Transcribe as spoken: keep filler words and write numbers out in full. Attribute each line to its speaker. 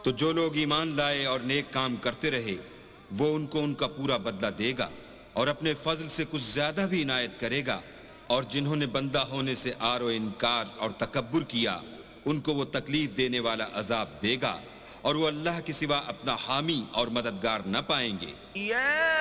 Speaker 1: तो जो लोग ईमान लाए और नेक काम करते रहे, वो उनको उनका पूरा बदला देगा और अपने फजल से कुछ ज्यादा भी इनायत करेगा। और जिन्होंने बंदा होने से आरो इनकार और तकब्बुर किया, उनको वो तकलीफ देने वाला अजाब देगा और वो अल्लाह के सिवा अपना हामी और मददगार न पाएंगे।